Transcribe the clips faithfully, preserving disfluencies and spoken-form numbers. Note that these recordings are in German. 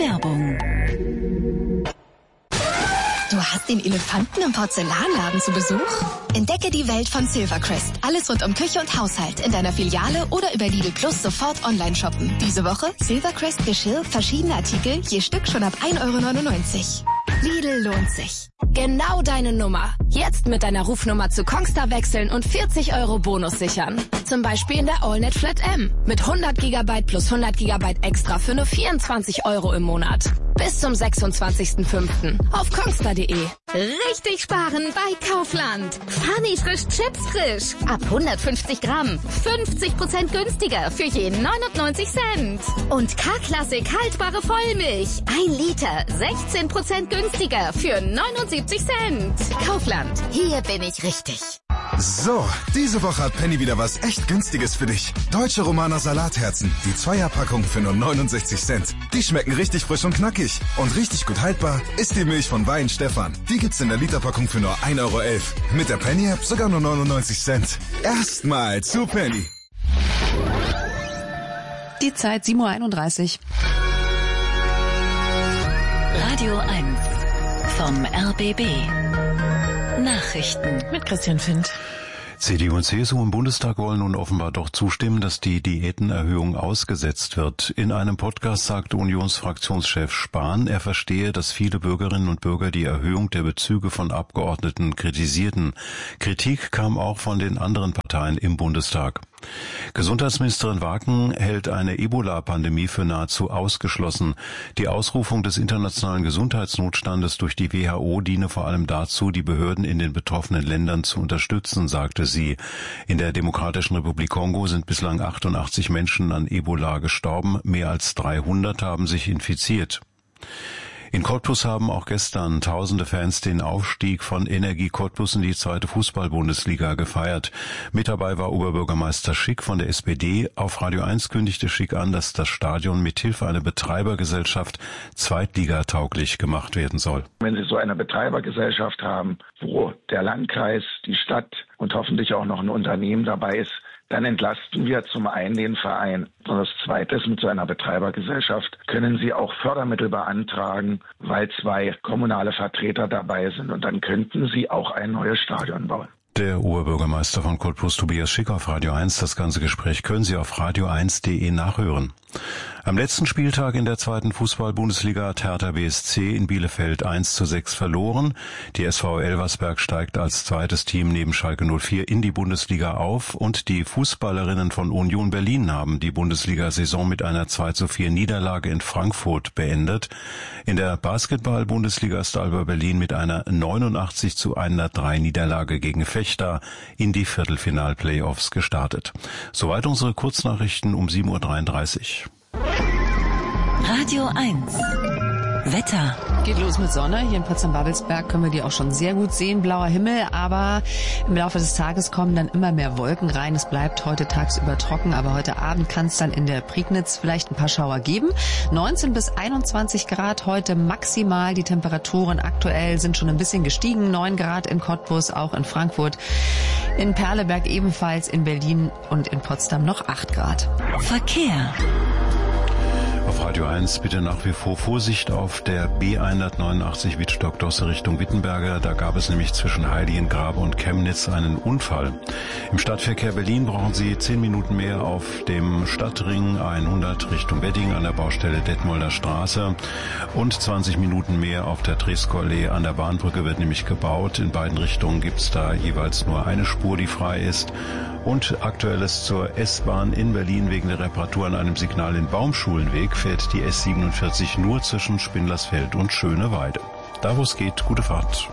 Werbung. Du hast den Elefanten im Porzellanladen zu Besuch? Entdecke die Welt von Silvercrest. Alles rund um Küche und Haushalt in deiner Filiale oder über Lidl Plus sofort online shoppen. Diese Woche Silvercrest Geschirr, verschiedene Artikel, je Stück schon ab ein Euro neunundneunzig. Lidl lohnt sich. Genau deine Nummer. Jetzt mit deiner Rufnummer zu Kongstar wechseln und vierzig Euro Bonus sichern. Zum Beispiel in der AllNet Flat M. Mit hundert Gigabyte plus hundert Gigabyte extra für nur vierundzwanzig Euro im Monat. Bis zum sechsundzwanzigsten fünften auf kongstar punkt de. Richtig sparen bei Kaufland. Funny frisch Chips frisch. Ab hundertfünfzig Gramm. fünfzig Prozent günstiger für jeden neunundneunzig Cent. Und K-Klassik haltbare Vollmilch. Ein Liter. sechzehn Prozent günstiger für neunundsiebzig Cent. Kaufland. Hier bin ich richtig. So, diese Woche hat Penny wieder was echt Günstiges für dich. Deutsche Romaner Salatherzen. Die Zweierpackung für nur neunundsechzig Cent. Die schmecken richtig frisch und knackig. Und richtig gut haltbar ist die Milch von Wein Stefan. Die gibt's in der Literpackung für nur ein Euro elf. Mit der Penny-App sogar nur neunundneunzig Cent. Erstmal zu Penny. Die Zeit sieben Uhr einunddreißig. Radio eins vom R B B. Nachrichten mit Christian Findt. C D U und C S U im Bundestag wollen nun offenbar doch zustimmen, dass die Diätenerhöhung ausgesetzt wird. In einem Podcast sagte Unionsfraktionschef Spahn, er verstehe, dass viele Bürgerinnen und Bürger die Erhöhung der Bezüge von Abgeordneten kritisierten. Kritik kam auch von den anderen Parteien im Bundestag. Gesundheitsministerin Waken hält eine Ebola-Pandemie für nahezu ausgeschlossen. Die Ausrufung des internationalen Gesundheitsnotstandes durch die W H O diene vor allem dazu, die Behörden in den betroffenen Ländern zu unterstützen, sagte sie. In der Demokratischen Republik Kongo sind bislang achtundachtzig Menschen an Ebola gestorben, mehr als dreihundert haben sich infiziert. In Cottbus haben auch gestern tausende Fans den Aufstieg von Energie Cottbus in die zweite Fußball-Bundesliga gefeiert. Mit dabei war Oberbürgermeister Schick von der S P D. Auf Radio eins kündigte Schick an, dass das Stadion mithilfe einer Betreibergesellschaft zweitligatauglich gemacht werden soll. Wenn Sie so eine Betreibergesellschaft haben, wo der Landkreis, die Stadt und hoffentlich auch noch ein Unternehmen dabei ist, dann entlasten wir zum einen den Verein. Und das Zweite ist, mit so einer Betreibergesellschaft können Sie auch Fördermittel beantragen, weil zwei kommunale Vertreter dabei sind. Und dann könnten Sie auch ein neues Stadion bauen. Der Oberbürgermeister von Cottbus, Tobias Schick, auf Radio eins. Das ganze Gespräch können Sie auf radio eins punkt de nachhören. Am letzten Spieltag in der zweiten Fußball-Bundesliga hat Hertha B S C in Bielefeld eins zu sechs verloren. Die S V Elversberg steigt als zweites Team neben Schalke null vier in die Bundesliga auf und die Fußballerinnen von Union Berlin haben die Bundesliga-Saison mit einer zwei zu vier Niederlage in Frankfurt beendet. In der Basketball-Bundesliga ist Alba Berlin mit einer neunundachtzig zu hundertdrei Niederlage gegen Fechter in die Viertelfinal-Playoffs gestartet. Soweit unsere Kurznachrichten um sieben Uhr dreiunddreißig. Radio eins. Wetter. Geht los mit Sonne. Hier in Potsdam-Babelsberg können wir die auch schon sehr gut sehen. Blauer Himmel, aber im Laufe des Tages kommen dann immer mehr Wolken rein. Es bleibt heute tagsüber trocken, aber heute Abend kann es dann in der Prignitz vielleicht ein paar Schauer geben. neunzehn bis einundzwanzig Grad heute maximal. Die Temperaturen aktuell sind schon ein bisschen gestiegen. neun Grad in Cottbus, auch in Frankfurt. In Perleberg ebenfalls, in Berlin und in Potsdam noch acht Grad. Verkehr. Auf Radio eins bitte nach wie vor Vorsicht auf der B hundertneunundachtzig Wittstock-Dosse Richtung Wittenberger. Da gab es nämlich zwischen Heiligengrabe und Chemnitz einen Unfall. Im Stadtverkehr Berlin brauchen Sie zehn Minuten mehr auf dem Stadtring hundert Richtung Wedding an der Baustelle Detmolder Straße und zwanzig Minuten mehr auf der Tresco-Allee an der Bahnbrücke wird nämlich gebaut. In beiden Richtungen gibt es da jeweils nur eine Spur, die frei ist. Und Aktuelles zur S-Bahn in Berlin wegen der Reparatur an einem Signal in Baumschulenweg fährt die S siebenundvierzig nur zwischen Spindlersfeld und Schöneweide. Da wo es geht, gute Fahrt.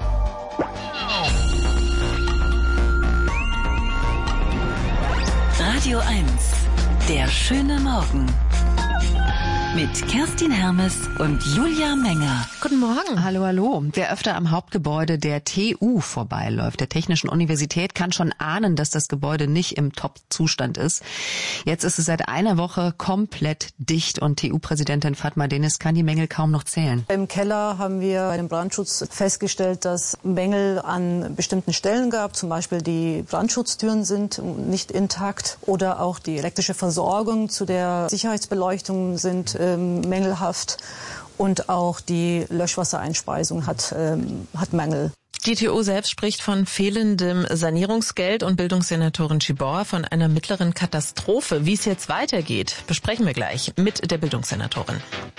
Radio eins. Der schöne Morgen. Mit Kerstin Hermes und Julia Menger. Guten Morgen. Hallo, hallo. Wer öfter am Hauptgebäude der T U vorbeiläuft, der Technischen Universität, kann schon ahnen, dass das Gebäude nicht im Top-Zustand ist. Jetzt ist es seit einer Woche komplett dicht und T U-Präsidentin Fatma Deniz kann die Mängel kaum noch zählen. Im Keller haben wir bei dem Brandschutz festgestellt, dass Mängel an bestimmten Stellen gab. Zum Beispiel die Brandschutztüren sind nicht intakt oder auch die elektrische Versorgung zu der Sicherheitsbeleuchtung sind ähm, mängelhaft. und auch die Löschwassereinspeisung hat, ähm, hat Mängel. Die T U selbst spricht von fehlendem Sanierungsgeld und Bildungssenatorin Gibor von einer mittleren Katastrophe. Wie es jetzt weitergeht, besprechen wir gleich mit der Bildungssenatorin.